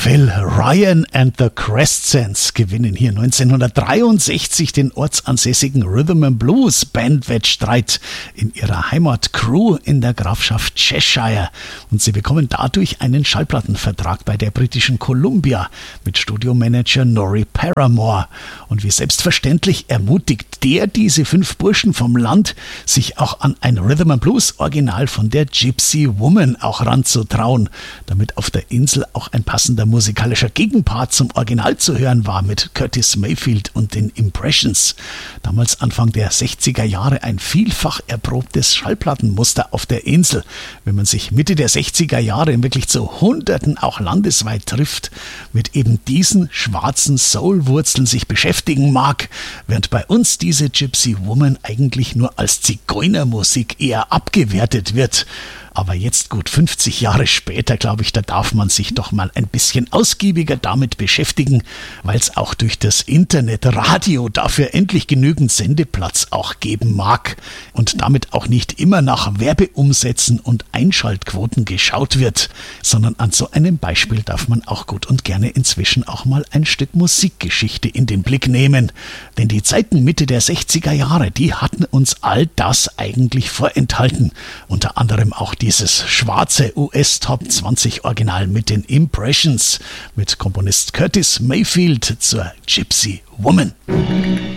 Phil Ryan and the Crescents gewinnen hier 1963 den ortsansässigen Rhythm and Blues Bandwettstreit in ihrer Heimat Crewe in der Grafschaft Cheshire und sie bekommen dadurch einen Schallplattenvertrag bei der britischen Columbia mit Studiomanager Norrie Paramore. Und wie selbstverständlich ermutigt diese 5 Burschen vom Land, sich auch an ein Rhythm and Blues Original von der Gypsy Woman auch ranzutrauen, damit auf der Insel auch ein passender musikalischer Gegenpart zum Original zu hören war mit Curtis Mayfield und den Impressions. Damals Anfang der 60er Jahre ein vielfach erprobtes Schallplattenmuster auf der Insel. Wenn man sich Mitte der 60er Jahre wirklich zu Hunderten auch landesweit trifft, mit eben diesen schwarzen Soul-Wurzeln sich beschäftigen mag, während bei uns diese Gypsy Woman eigentlich nur als Zigeunermusik eher abgewertet wird. Aber jetzt gut 50 Jahre später, glaube ich, da darf man sich doch mal ein bisschen ausgiebiger damit beschäftigen, weil es auch durch das Internetradio dafür endlich genügend Sendeplatz auch geben mag und damit auch nicht immer nach Werbeumsätzen und Einschaltquoten geschaut wird, sondern an so einem Beispiel darf man auch gut und gerne inzwischen auch mal ein Stück Musikgeschichte in den Blick nehmen. Denn die Zeiten Mitte der 60er Jahre, die hatten uns all das eigentlich vorenthalten. Unter anderem auch dieses schwarze US-Top 20 Original mit den Impressions mit Komponist Curtis Mayfield zur Gypsy Woman.